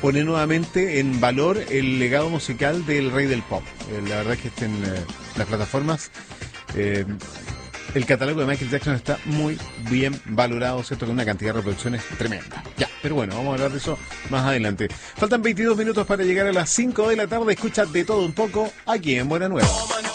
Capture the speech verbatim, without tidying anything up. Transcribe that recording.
pone nuevamente en valor el legado musical del rey del pop. Eh, la verdad es que está en eh, las plataformas. Eh, el catálogo de Michael Jackson está muy bien valorado, ¿cierto? Con una cantidad de reproducciones tremenda. Ya, pero bueno, vamos a hablar de eso más adelante. Faltan veintidós minutos para llegar a las cinco de la tarde. Escucha de todo un poco aquí en Buena Nueva.